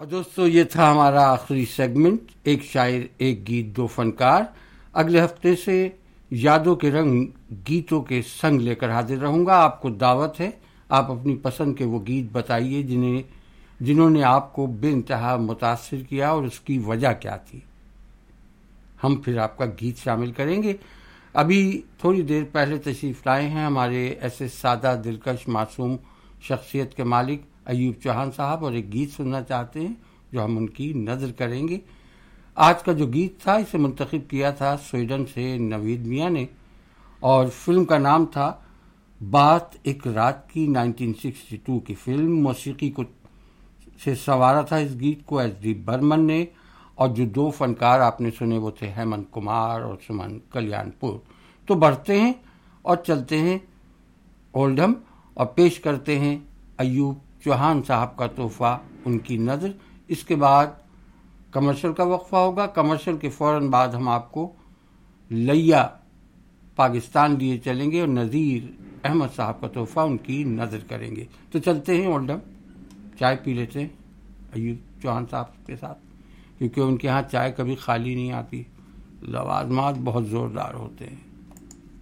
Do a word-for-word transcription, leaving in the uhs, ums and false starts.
دوستو یہ تھا ہمارا آخری سیگمنٹ، ایک شاعر ایک گیت دو فنکار۔ اگلے ہفتے سے یادوں کے رنگ گیتوں کے سنگ لے کر حاضر رہوں گا۔ آپ کو دعوت ہے، آپ اپنی پسند کے وہ گیت بتائیے جنہیں جنہوں نے آپ کو بے انتہا متاثر کیا اور اس کی وجہ کیا تھی۔ ہم پھر آپ کا گیت شامل کریں گے۔ ابھی تھوڑی دیر پہلے تشریف لائے ہیں ہمارے ایسے سادہ دلکش معصوم شخصیت کے مالک ایوب چوہان صاحب، اور ایک گیت سننا چاہتے ہیں جو ہم ان کی نظر کریں گے۔ آج کا جو گیت تھا اسے منتخب کیا تھا سویڈن سے نوید میاں نے، اور فلم کا نام تھا بات ایک رات کی، نائنٹین سکسٹی ٹو کی فلم۔ موسیقی کو سے سنوارا تھا اس گیت کو ایس ڈی برمن نے، اور جو دو فنکار آپ نے سنے وہ تھے ہیمنت کمار اور سمن کلیان پور۔ تو بڑھتے ہیں اور چلتے ہیں اولڈم اور پیش کرتے ہیں ایوب چوہان صاحب کا تحفہ ان کی نظر۔ اس کے بعد کمرشل کا وقفہ ہوگا۔ کمرشل کے فوراً بعد ہم آپ کو لیا پاکستان لیے چلیں گے اور نذیر احمد صاحب کا تحفہ ان کی نظر کریں گے۔ تو چلتے ہیں اولڈم، چائے پی لیتے ہیں ایوب چوہان صاحب کے ساتھ، کیونکہ ان کے ہاں چائے کبھی خالی نہیں آتی، لوازمات بہت زوردار ہوتے ہیں۔